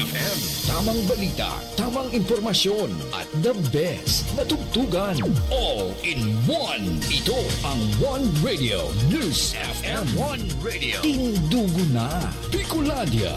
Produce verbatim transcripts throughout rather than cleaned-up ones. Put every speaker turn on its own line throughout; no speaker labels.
M. Tamang balita, tamang impormasyon, at the best na tugtugan. All in one. Ito ang One Radio News F M. One Radio. Tindugo na. Bicolania.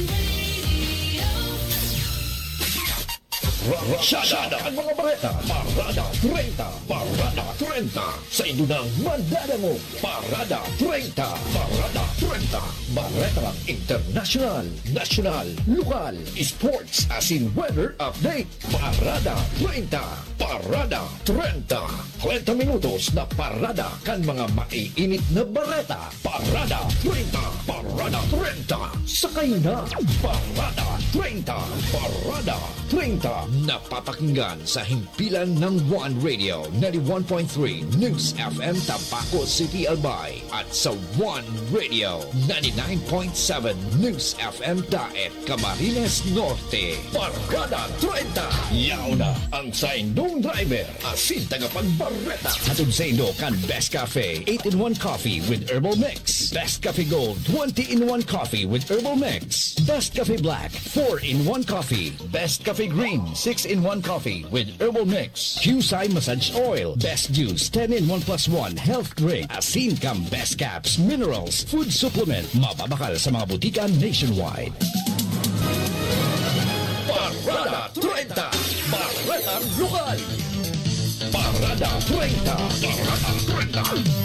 Rasyada ang mga bareta. Parada treinta. Parada treinta. Sa indunang mandadango. Parada treinta. Parada treinta. Bareta lang international, national, lokal, sports as in weather update. Parada treinta. Parada treinta. treinta minutos na parada kan mga maiinit na bareta. Parada treinta. Parada treinta. Sakay na. Parada treinta. Parada treinta. Napapakinggan sa himpilan ng One Radio ninety-one point three News F M Tabaco City, Albay at sa One Radio ninety-nine point seven News F M Daet, Camarines Norte. Parada treinta. Yaw na ang saindong driver asin tagapagbareta. Hatod sa indo kan Best Cafe eight in one Coffee with Herbal Mix. Best Cafe Gold twenty in one Coffee with Herbal Mix. Best Cafe Black four in one Coffee. Best Cafe Green six in one Coffee with Herbal Mix. Q-Sai Massage Oil. Best Juice ten in one plus one Health Drink. Asin Cam Best Caps Minerals Food Supplement. Mababakal sa mga butika nationwide. Parada treinta. Bareta Lokal. Parada treinta. Parada treinta.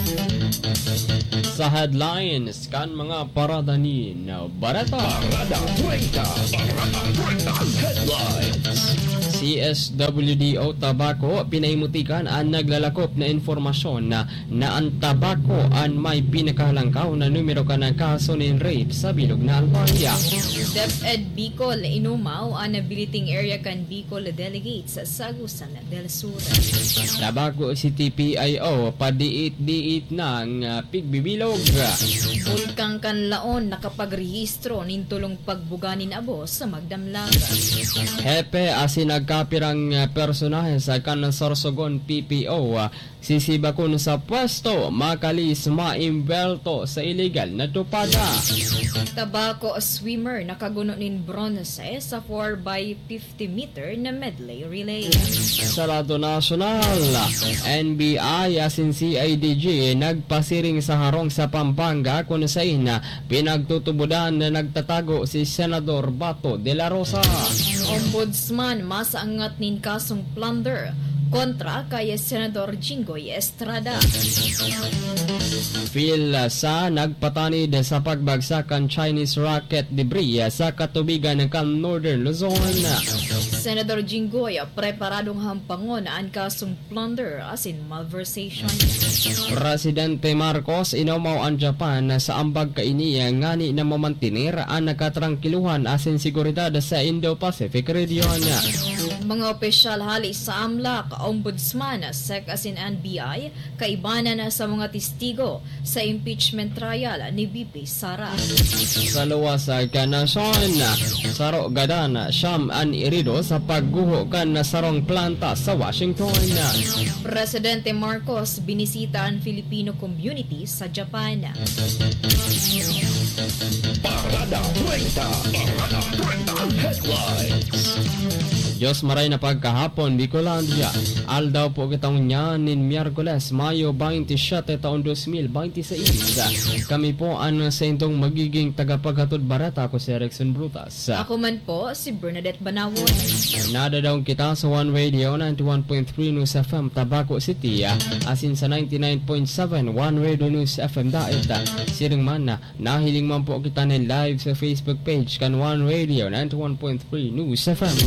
Sa headlines kan mga parada ni na Bareta.
Parada treinta. Parada treinta. Headlines.
C S W D O Tabaco pinaimutikan ang naglalakop na informasyon na na ang tabako ang may pinakahalangkaw na numero ka ng kaso ng rape sa bilog na Albania.
DepEd Bicol inumaw ang nabiliting area kan Bicol delegates sa Agusan del Sur.
Tabaco City P I O padiit-diit ng uh, pigbibilog.
Bulkang kanlaon nakapagrehistro nin tulong pagbuganin abo sa Magdamlag.
Hepe asin nagkapirang uh, personahe sa kanang Sorsogon P P O uh, sisibakon sa pwesto makalis maimbelto sa illegal na tupada.
Tabako swimmer nakaguno nin bronze sa four by fifty meter na medley relay.
Sa lado nasyonal, N B I asin C I D G nagpasiring sa harong sa Pampanga kung saan na pinagtutubudan na nagtatago si Senador Bato de la Rosa.
Ombudsman masaangat nin kasong plunder kontra kay Senador Jinggoy Estrada.
Phil sa nagpatanid sa pagbagsakan Chinese rocket debris sa katubigan ng Northern Luzon.
Senador Jinggoy preparadong hampangon ang kasong plunder as in malversation.
Presidente Marcos inumaw ang Japan sa ambag kainiya ngani na mamantinir ang nakatrangkiluhan asin seguridad sa Indo-Pacific region.
Mga opisyal hali sa AMLAC, Ombudsman, S E C asin N B I, kaibanan sa mga testigo sa impeachment trial ni V P Sara.
Sa luwas sa kanasyon, saro gadan siyam an irido sa pagguho kan na sarong planta sa Washington.
Presidente Marcos binisita ang Filipino community sa Japan.
Parada treinta. Parada treinta. Headlines.
Diyos maray na pagkahapon, Bicolandia. Aldaw po kitang niyan nin Miyerkules, Mayo twenty-seven, taon two thousand twenty-six. Kami po ang sa intong magiging tagapaghatod barata ko si Erickson Brutas.
Ako man po, si Bernadette Banawon.
Nadadaw kita sa One Radio ninety-one point three News F M Tabaco City, asin sa ninety-nine point seven One Radio News F M Daet. Siring man na, nahiling man po kita ni live sa Facebook page kan One Radio ninety-one point three News F M.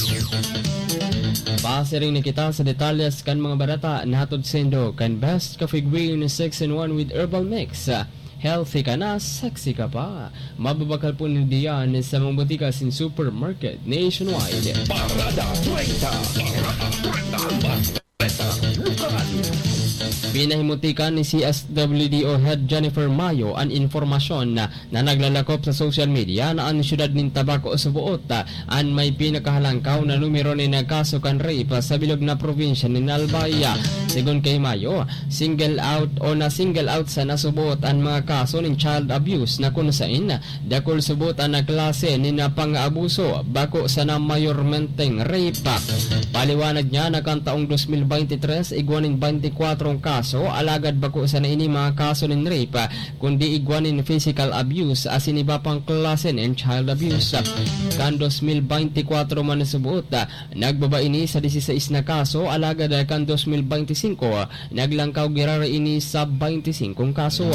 Pasiring na kita sa detalyas kan mga barata na hatod sendo kan Best Coffee Green six in one with Herbal Mix. Healthy ka na, sexy ka pa. Mababakal po nindiyan sa mga butika sin supermarket nationwide.
Parada treinta. Parada treinta. Bareta Lokal.
Pinahimutikan ni C S W D O Head Jennifer Mayo ang informasyon na, na naglalakop sa social media na ang syudad ng Tabaco Subuot an may pinakahalangkaw na numero ni nagkaso kan rape sa bilog na probinsya ni Albaya. Sigon kay Mayo, single out o na single out sa nasubuot ang mga kaso ng child abuse na kung saan dakol subuot ang klase ni na pang-abuso bako sa na mayormenteng rape. Paliwanag niya na kan taong two thousand twenty-three igwanin twenty-four kaso alagad bako sa na ini mga kaso ng rape kundi igwanin physical abuse asin iba pang klase ng child abuse. Kan two thousand twenty-four man subuot nagbaba ini sa sixteen na kaso alagad kan two thousand twenty-five naglangkaw girara ini sa twenty-five kaso.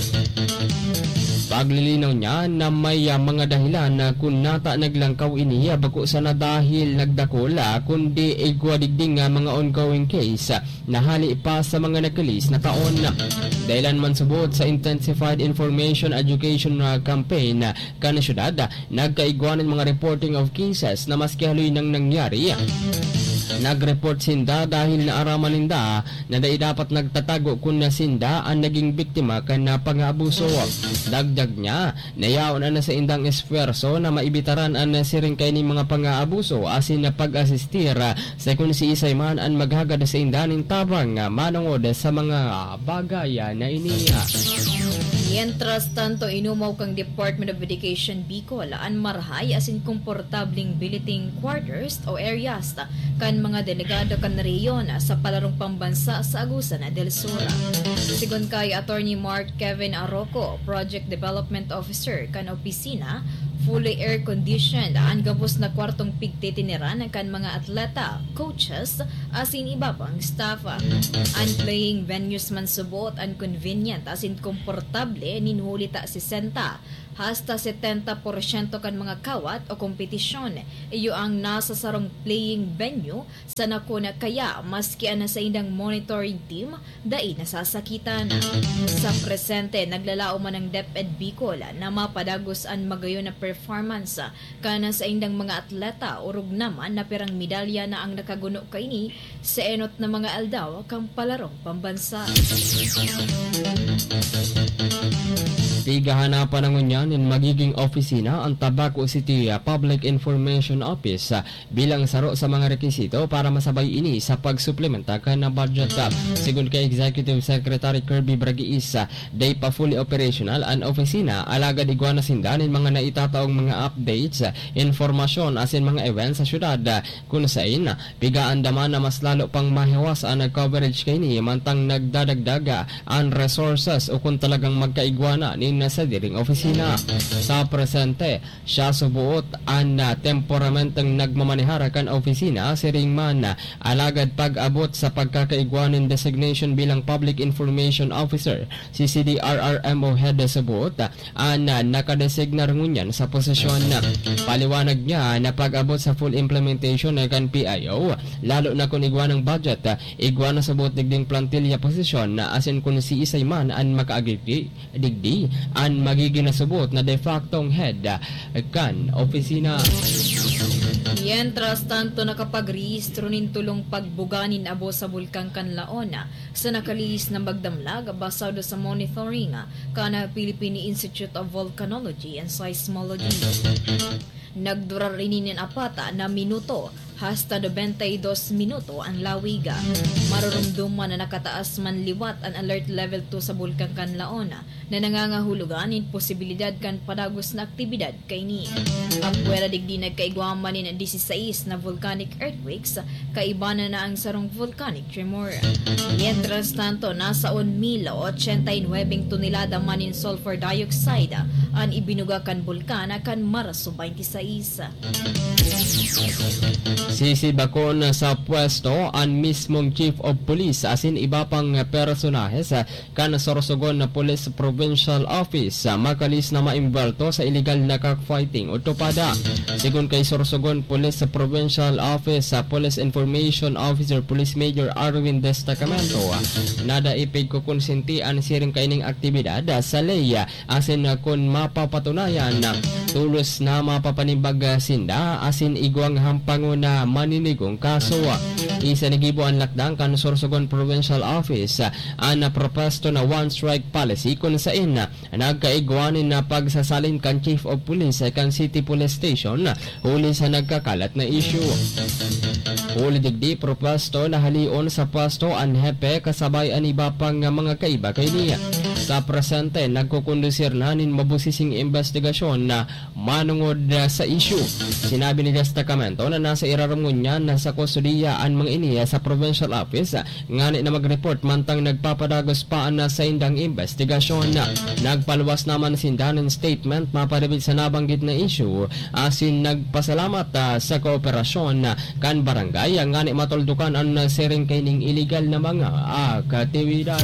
Paglilinaw niya na may uh, mga dahilan na kung nata naglangkaw iniya bako sa na dahil nagdakola kundi igwadigding nga mga ongoing case uh, na hali pa sa mga nagkalis na taon. Dahilan man subot sa intensified information education uh, campaign uh, kana syudad uh, nagkaigwanan mga reporting of cases na maski haloy nang nangyari. Nag-report sinda dahil naaraman ninda na dahil dapat nagtatago kung na sinda ang naging biktima kan na pang-abuso. Dagdag niya, nayaon na sa indang esfuerzo na maibitaran ang nasiring kay ni mga pang-abuso asin na pag-asistir sa kung si isay man ang maghagad sa indaning tabang manungod sa mga bagay na iniya.
Mientras tanto, inumaw kang Department of Education Bicol an marhay asin komportabling billeting quarters o areas kan mga delegado kan reyon sa palarong pambansa sa Agusan del Sur. Sigon kay Attorney Mark Kevin Arroco, Project Development Officer kan opisina, fully air-conditioned ang gabos na kwartong pigtitiniran kan mga atleta, coaches, asin iba pang staff. Ang playing venues man subot ang convenient asin komportable ninhulita sesenta hasta seventy percent kan mga kawat o kompetisyon. Iyo ang nasa sarong playing venue sa nakuna kaya maski ana sa indang monitoring team dai nasasakitan. Sa presente naglalao man ang DepEd Bicol na mapadagos ang magayon na performance kana sa indang mga atleta urog naman na pirang medalya na ang nakaguno kaini sa enot na mga aldaw kang palarong pambansa.
Tigahanapan ng unyan in magiging opisina ang Tabaco City Public Information Office uh, bilang saro sa mga rekisito para masabay ini sa pagsuplementa ka na budget. Sigun kay Executive Secretary Kirby Bragiis, uh, day pa fully operational ang opisina alagad iguana sindan in mga naitataong mga updates, uh, informasyon asin mga events sa syudad uh, kung saan uh, pigaan daman na mas lalo pang mahiwas ang coverage kay ni mantang nagdadagdaga ang resources o kung talagang magkaigwana ni nasa diring opisina. Sa presente, siya subuot ang uh, temperamenteng nagmamanihara kan opisina si Ringman uh, alagad pag-abot sa pagkakaigwanin designation bilang Public Information Officer si C D R R M O Head subuot uh, ang uh, nakadesignar ngunyan sa posisyon. Uh, paliwanag niya na pag-abot sa full implementation uh, kan P I O lalo na kung igwanang budget uh, igwana subuot digding plantilya posisyon na uh, asin kung si isay man ang makaagigdi digdi ang magiging nasubot na de factong head kan opisina.
Mientras tanto nakapag-rehistro nin tulong pagbuganin abo sa bulkang Kanlaon sa nakalis ng bagdamlag basado sa monitoring kana Philippine Institute of Volcanology and Seismology. Nagdura rin apata na minuto hasta twenty-two minuto ang lawiga. Marurumduman na nakataas man liwat ang alert level two sa bulkang Kanlaon na nangangahulugan in posibilidad kan padagos na aktibidad kay ni. Apwera digdi nagkaigwaman ni sixteen na volcanic earthquakes kaibana na ang sarong volcanic tremor. Mientras tanto, nasa one thousand eighty-nine tonelada man in sulfur dioxide ang ibinuga kan bulkan kan Marso twenty-six.
Sisibakon sa pwesto ang mismong Chief of Police asin iba pang personahes kan Sorsogon na Police Provincial Office makalis na maimbelto sa illegal na cockfighting o tupada. Sigun kay Sorsogon Police Provincial Office Police Information Officer Police Major Arwin Destacamento, nada ipig kukonsinti ang siring kaining aktibidad sa leya asin kun mapapatunayan tulos na mapapanimbag sinda asin igwang hampango na nga maninigong kaso. Isa nagibo ang lakdang kan Sorsogon Provincial Office ang napropesto na one strike policy kung saan nagkaigwanin na pagsasalin kan Chief of Police kan City Police Station huli sa nagkakalat na issue. Huli digdi propesto na halion sa pwesto ang hepe kasabay ang iba pang mga kaiba kay niya. Sa presente, nagkukondusir na nin mabusising investigasyon na manungod sa issue. Sinabi ni Destacamento na nasa irarangon niya na sa kustudiya ang mga iniya sa provincial office ngani na mag-report mantang nagpapadagos pa na sa indang investigasyon. Nagpaluwas naman sindan ng statement mapadabit sa nabanggit na issue asin nagpasalamat uh, sa kooperasyon kan barangay ngani matuldukan ang siring kaining illegal na mga aktividad.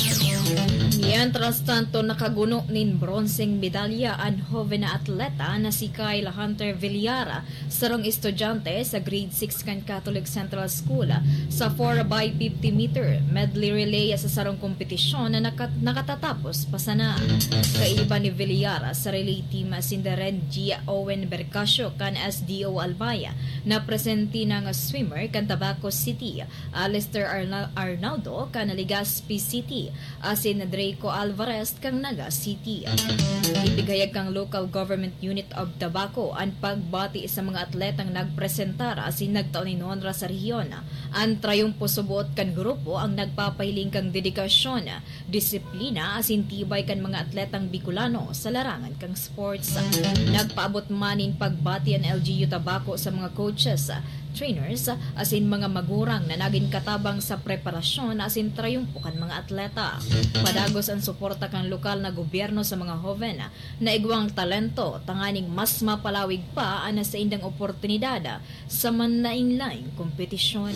Mientras tanto, nakaguno nin bronseng medalya ang joven na atleta na si Kyle Hunter Villara, sarong estudyante sa grade six kan Catholic Central School sa four by fifty meter medley relay sa sarong kompetisyon na nakat nakatatapos pa sana. Kaiba ni Villara sa relay team Sindaren Gia Owen Bercasio kan S D O Albaya na presenti ng swimmer kan Tabaco City, Alistair Arna Arnaldo kan Legazpi City, asin Draco Alvarez kang Naga City. Ibigayag kang local government unit of Tabaco ang pagbati sa mga atletang nagpresentar asin nagtaon ni Nonra sa rehiyon. Ang trayumpo subuot kan grupo ang nagpapahiling kang dedikasyon, disiplina asin tibay kan mga atletang Bicolano sa larangan kang sports. Nagpaabot manin pagbati ang L G U Tabaco sa mga coaches, trainers asin mga magurang na naging katabang sa preparasyon asin trayumpo kan mga atleta. Padagos ang suporta kan lokal na gobyerno sa mga joven na igwang talento tanganing mas mapalawig pa ang sa indang oportunidad sa manlaing-laing kompetisyon.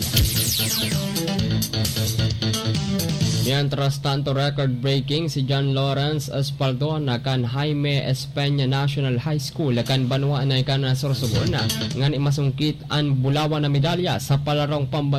Mientras tanto, record-breaking si John Lawrence Espaldona kan Jaime Espeña National High School kan Banwa na ikan na Sorsogon nga ni masungkit ang bulawan na medalya sa palarong pamba